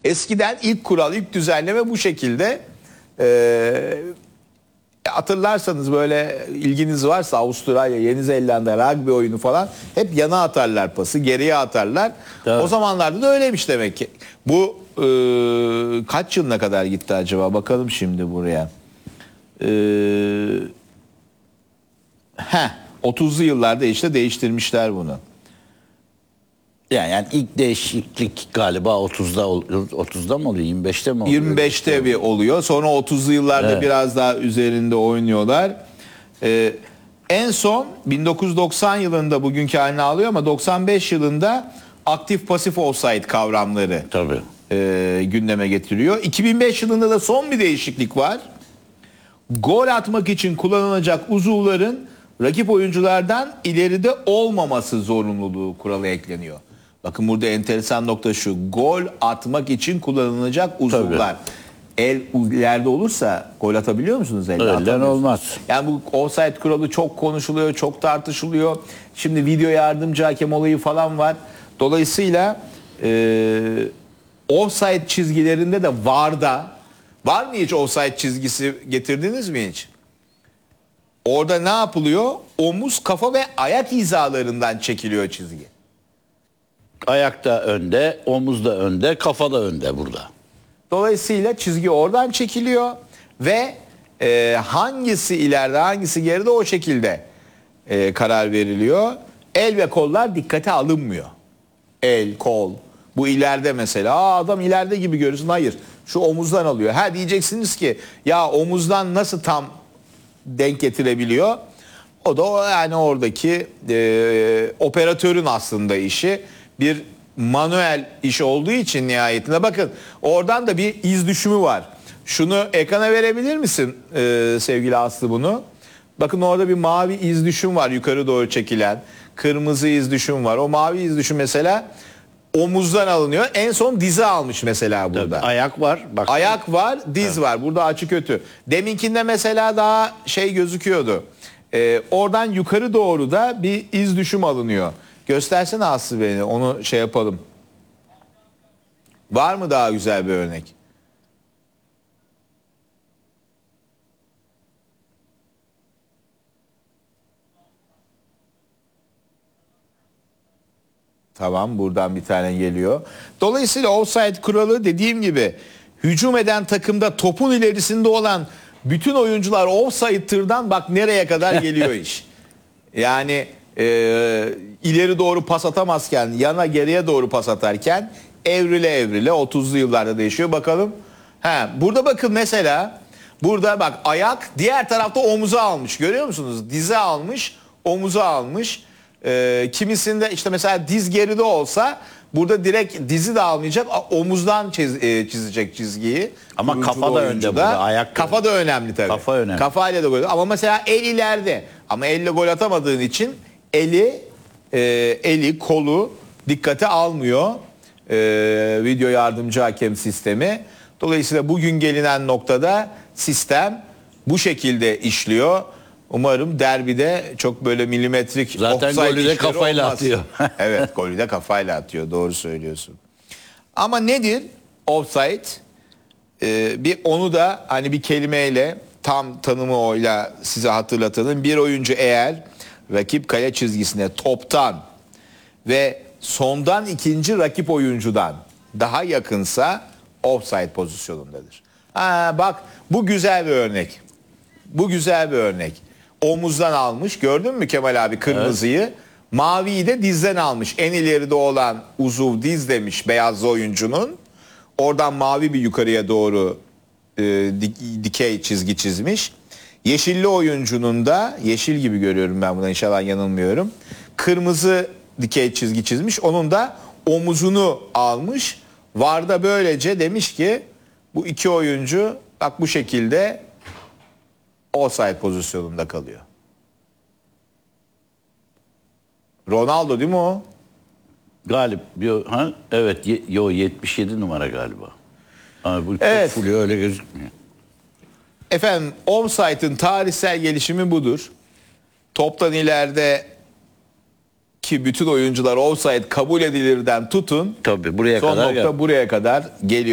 Eskiden ilk kural, ilk düzenleme bu şekilde. Hatırlarsanız böyle ilginiz varsa Avustralya, Yeni Zelanda rugby oyunu falan hep yana atarlar pası, geriye atarlar. Evet. O zamanlarda da öyleymiş demek ki. Bu kaç yılına kadar gitti acaba? Bakalım şimdi buraya. 30'lu yıllarda işte değiştirmişler bunu. Yani ilk değişiklik galiba 30'da mı oluyor? 25'te mi oluyor? 25'te bir oluyor. Sonra 30'lu yıllarda Evet. biraz daha üzerinde oynuyorlar. En son 1990 yılında bugünkü halini alıyor ama 95 yılında aktif pasif offside kavramları Tabii. gündeme getiriyor. 2005 yılında da son bir değişiklik var. Gol atmak için kullanılacak uzuvların rakip oyunculardan ileride olmaması zorunluluğu kuralı ekleniyor. Bakın burada enteresan nokta şu. Gol atmak için kullanılacak uzuvlar. El ileride olursa gol atabiliyor musunuz? Elden olmaz. Yani bu offside kuralı çok konuşuluyor, çok tartışılıyor. Şimdi video yardımcı hakem olayı falan var. Dolayısıyla offside çizgilerinde de var mı hiç offside çizgisi getirdiniz mi hiç? Orada ne yapılıyor? Omuz, kafa ve ayak hizalarından çekiliyor çizgi. Ayak da önde, omuz da önde, kafa da önde burada. Dolayısıyla çizgi oradan çekiliyor ve hangisi ileride hangisi geride o şekilde karar veriliyor. El ve kollar dikkate alınmıyor. El, kol. Bu ileride mesela. Adam ileride gibi görürsün. Hayır. Şu omuzdan alıyor. Ha diyeceksiniz ki ya omuzdan nasıl tam denk getirebiliyor? O da yani oradaki operatörün aslında işi. Bir manuel iş olduğu için nihayetinde. Bakın oradan da bir iz düşümü var. Şunu ekrana verebilir misin sevgili Aslı bunu? Bakın orada bir mavi iz düşüm var yukarı doğru çekilen. Kırmızı iz düşüm var. O mavi iz düşüm mesela omuzdan alınıyor. En son dize almış mesela burada. Tabii, ayak var. Bak. Ayak var, diz var. Burada açı kötü. Deminkinde mesela daha şey gözüküyordu. Oradan yukarı doğru da bir iz düşüm alınıyor. Göstersene Aslı beni. Onu şey yapalım. Var mı daha güzel bir örnek? Tamam, buradan bir tane geliyor. Dolayısıyla offside kuralı dediğim gibi hücum eden takımda topun ilerisinde olan bütün oyuncular offside'tırdan bak nereye kadar geliyor iş. Yani ileri doğru pas atamazken yana geriye doğru pas atarken evrile 30'lu yıllarda değişiyor. Bakalım. Burada bakın mesela burada bak ayak diğer tarafta omuza almış. Görüyor musunuz? Dize almış, omuza almış. Kimisinde işte mesela diz geride olsa burada direkt dizi de almayacak, omuzdan çizecek çizgiyi. Ama Oyunculu kafa da önde oyuncu burada, ayak kafa da önemli tabii. Kafa önemli. Kafayla da gol. Ama mesela el ileride. Ama elle gol atamadığın için eli, kolu dikkate almıyor video yardımcı hakem sistemi. Dolayısıyla bugün gelinen noktada sistem bu şekilde işliyor. Umarım derbide çok böyle milimetrik zaten offside golü de işleri kafayla olmaz. atıyor. Evet, golü de kafayla atıyor. Doğru söylüyorsun. Ama nedir offside? Bir onu da hani bir kelimeyle tam tanımı oyla size hatırlatalım. Bir oyuncu eğer rakip kale çizgisine toptan ve sondan ikinci rakip oyuncudan daha yakınsa offside pozisyonundadır. Bak bu güzel bir örnek. Bu güzel bir örnek. Omuzdan almış. Gördün mü Kemal abi kırmızıyı? Evet. Maviyi de dizden almış. En ileride olan uzuv diz demiş beyazlı oyuncunun. Oradan mavi bir yukarıya doğru dikey çizgi çizmiş. Yeşilli oyuncunun da yeşil gibi görüyorum ben buna, inşallah yanılmıyorum. Kırmızı dikey çizgi çizmiş. Onun da omuzunu almış. VAR da böylece demiş ki bu iki oyuncu bak bu şekilde offside pozisyonunda kalıyor. Ronaldo değil mi o? Galip. Evet. 77 numara galiba. Ama bu Evet. full öyle gözükmüyor. Efendim offside'ın tarihsel gelişimi budur. Toptan ileride ki bütün oyuncular offside kabul edilirden tutun. Tabii buraya son kadar nokta buraya kadar geliyor.